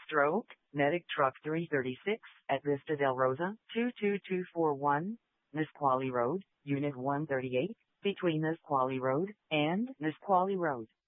Stroke, Medic Truck 336, at Vista del Rosa, 22241, Nisqually Road, Unit 138, between Nisqually Road and Nisqually Road.